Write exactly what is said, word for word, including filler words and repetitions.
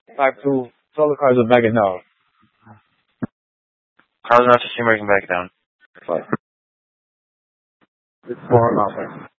Type two, tell the cars to back it down. Cars not to see where you can back it down. It's four, okay.